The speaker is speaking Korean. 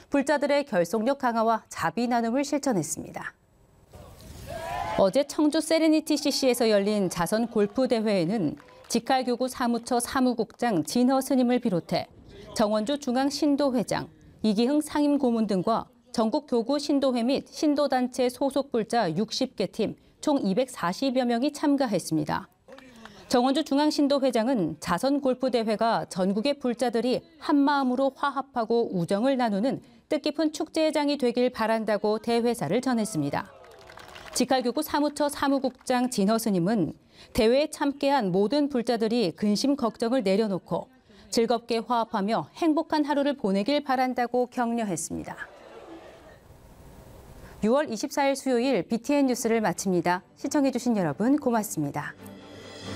불자들의 결속력 강화와 자비 나눔을 실천했습니다. 어제 청주 세레니티 CC에서 열린 자선 골프 대회에는 직할교구 사무처 사무국장 진허 스님을 비롯해 정원주 중앙신도회장, 이기흥 상임고문 등과 전국 교구 신도회 및 신도단체 소속 불자 60개 팀 총 240여 명이 참가했습니다. 정원주 중앙신도회장은 자선 골프 대회가 전국의 불자들이 한마음으로 화합하고 우정을 나누는 뜻깊은 축제장이 되길 바란다고 대회사를 전했습니다. 직할교구 사무처 사무국장 진허 스님은 대회에 참께한 모든 불자들이 근심 걱정을 내려놓고 즐겁게 화합하며 행복한 하루를 보내길 바란다고 격려했습니다. 6월 24일 수요일 BTN 뉴스를 마칩니다. 시청해주신 여러분 고맙습니다.